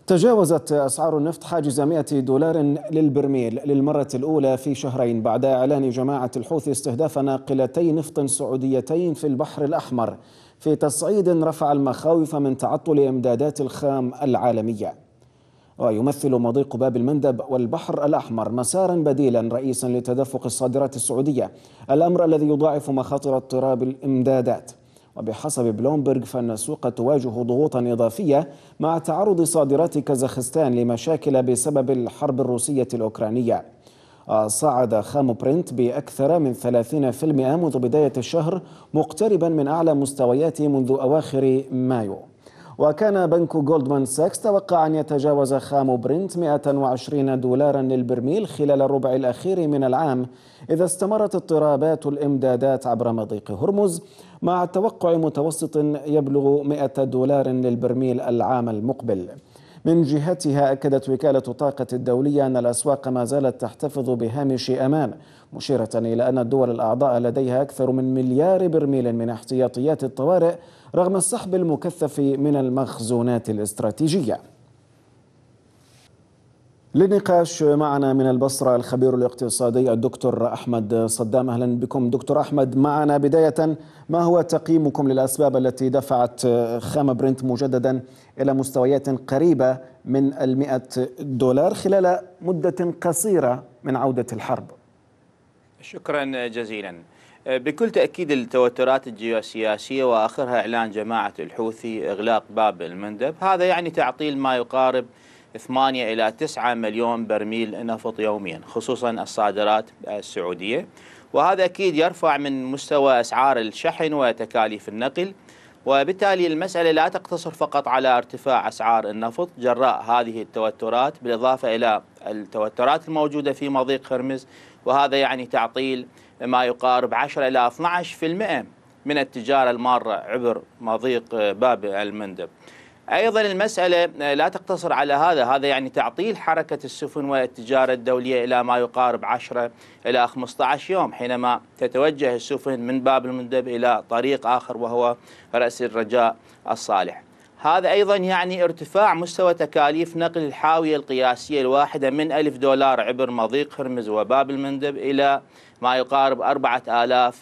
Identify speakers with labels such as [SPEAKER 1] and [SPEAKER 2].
[SPEAKER 1] تجاوزت أسعار النفط حاجز 100 دولار للبرميل للمرة الأولى في شهرين بعد إعلان جماعة الحوثي استهداف ناقلتي نفط سعوديتين في البحر الأحمر في تصعيد رفع المخاوف من تعطل إمدادات الخام العالمية. ويمثل مضيق باب المندب والبحر الأحمر مسارا بديلا رئيسا لتدفق الصادرات السعودية، الأمر الذي يضاعف مخاطر اضطراب الإمدادات. وبحسب بلومبرج فإن السوق تواجه ضغوطا إضافية مع تعرض صادرات كازاخستان لمشاكل بسبب الحرب الروسية الأوكرانية. صعد خام برنت بأكثر من 30% منذ بداية الشهر، مقتربا من أعلى مستوياته منذ أواخر مايو. وكان بنك جولدمان ساكس توقع أن يتجاوز خام برنت 120 دولارا للبرميل خلال الربع الأخير من العام إذا استمرت اضطرابات الإمدادات عبر مضيق هرمز، مع توقع متوسط يبلغ 100 دولار للبرميل العام المقبل. من جهتها أكدت وكالة الطاقة الدولية أن الأسواق ما زالت تحتفظ بهامش أمان، مشيرة إلى أن الدول الأعضاء لديها أكثر من مليار برميل من احتياطيات الطوارئ رغم السحب المكثف من المخزونات الاستراتيجية. للنقاش معنا من البصرة الخبير الاقتصادي الدكتور أحمد صدام. أهلا بكم دكتور أحمد. معنا بداية، ما هو تقييمكم للأسباب التي دفعت خام برنت مجددا إلى مستويات قريبة من 100 دولار خلال مدة قصيرة من عودة الحرب؟
[SPEAKER 2] شكرا جزيلا. بكل تأكيد التوترات الجيوسياسية وآخرها إعلان جماعة الحوثي إغلاق باب المندب، هذا يعني تعطيل ما يقارب 8 إلى 9 مليون برميل نفط يوميا، خصوصا الصادرات السعودية، وهذا أكيد يرفع من مستوى أسعار الشحن وتكاليف النقل. وبالتالي المسألة لا تقتصر فقط على ارتفاع أسعار النفط جراء هذه التوترات، بالإضافة إلى التوترات الموجودة في مضيق هرمز، وهذا يعني تعطيل ما يقارب 10 إلى 12% من التجارة المارة عبر مضيق باب المندب. أيضا المسألة لا تقتصر على هذا يعني تعطيل حركة السفن والتجارة الدولية إلى ما يقارب 10 إلى 15 يوم، حينما تتوجه السفن من باب المندب إلى طريق آخر وهو رأس الرجاء الصالح. هذا أيضا يعني ارتفاع مستوى تكاليف نقل الحاوية القياسية الواحدة من 1000 دولار عبر مضيق هرمز وباب المندب إلى ما يقارب 4000